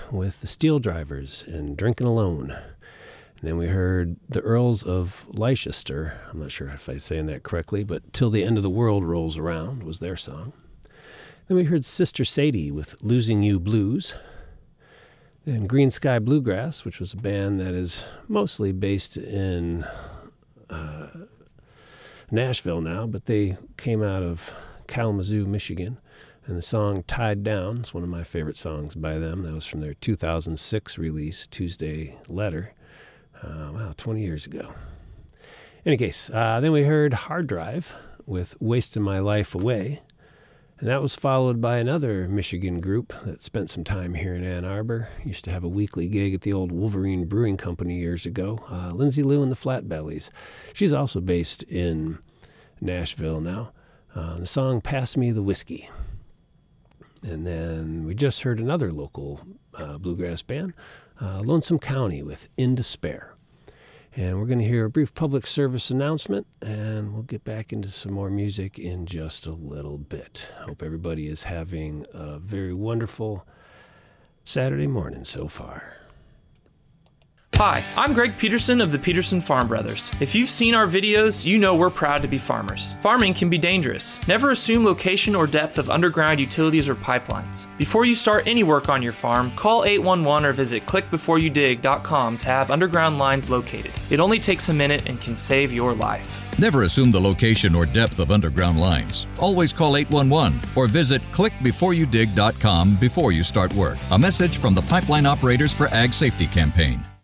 with the Steel Drivers and Drinking Alone. And then we heard the Earls of Leicester. I'm not sure if I'm saying that correctly, but Till the End of the World Rolls Around was their song. Then we heard Sister Sadie with Losing You Blues. Then Green Sky Bluegrass, which was a band that is mostly based in Nashville now, but they came out of Kalamazoo, Michigan. And the song Tied Down is one of my favorite songs by them. That was from their 2006 release, Tuesday Letter. 20 years ago. In any case, then we heard Hard Drive with Wasting My Life Away. And that was followed by another Michigan group that spent some time here in Ann Arbor. Used to have a weekly gig at the old Wolverine Brewing Company years ago. Lindsay Lou and the Flatbellies. She's also based in Nashville now. The song Pass Me the Whiskey. And then we just heard another local bluegrass band, Lonesome County with In Despair. And we're going to hear a brief public service announcement, and we'll get back into some more music in just a little bit. Hope everybody is having a very wonderful Saturday morning so far. Hi, I'm Greg Peterson of the Peterson Farm Brothers. If you've seen our videos, you know we're proud to be farmers. Farming can be dangerous. Never assume location or depth of underground utilities or pipelines. Before you start any work on your farm, call 811 or visit clickbeforeyoudig.com to have underground lines located. It only takes a minute and can save your life. Never assume the location or depth of underground lines. Always call 811 or visit clickbeforeyoudig.com before you start work. A message from the Pipeline Operators for Ag Safety campaign.